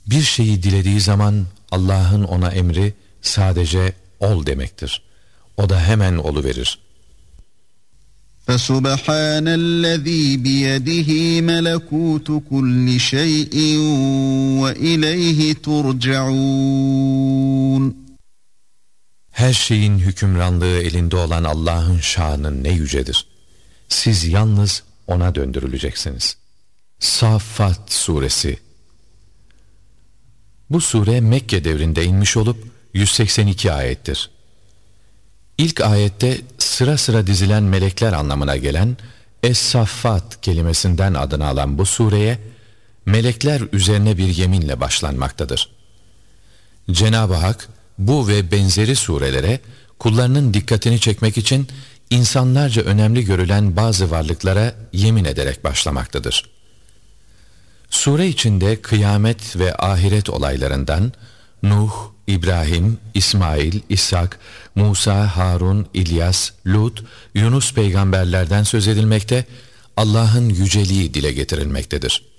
Bir şeyi dilediği zaman Allah'ın ona emri sadece ol demektir. O da hemen oluverir. فَسُبْحَانَ الَّذ۪ي بِيَدِهِ مَلَكُوتُ كُلِّ شَيْءٍ وَاِلَيْهِ تُرْجَعُونَ. Her şeyin hükümranlığı elinde olan Allah'ın şanı ne yücedir. Siz yalnız ona döndürüleceksiniz. Saffat Suresi. Bu sure Mekke devrinde inmiş olup 182 ayettir. İlk ayette sıra sıra dizilen melekler anlamına gelen Es-Saffat kelimesinden adını alan bu sureye melekler üzerine bir yeminle başlanmaktadır. Cenab-ı Hak bu ve benzeri surelere kullarının dikkatini çekmek için insanlarca önemli görülen bazı varlıklara yemin ederek başlamaktadır. Sure içinde kıyamet ve ahiret olaylarından Nuh, İbrahim, İsmail, İshak, Musa, Harun, İlyas, Lut, Yunus peygamberlerden söz edilmekte, Allah'ın yüceliği dile getirilmektedir.